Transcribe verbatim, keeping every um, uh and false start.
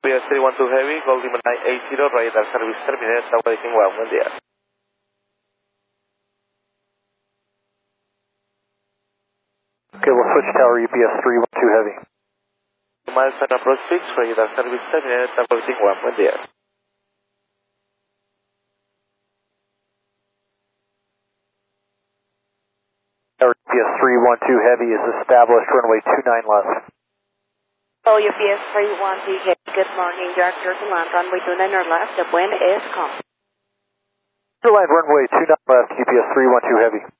S three one two Heavy, Goldie nine eighty, radar service terminated, Tower King one, buen día. Okay, we'll switch tower U P S three one two Heavy. Miles and approach six, radar service terminated, Tower King one, buen día. Tower U P S three one two Heavy is established, runway two nine left. Oh, U P S three one two Heavy, good morning, you're clear to land, runway two nine left, the wind is calm. Clear to land, runway two nine left, U P S three one two Heavy.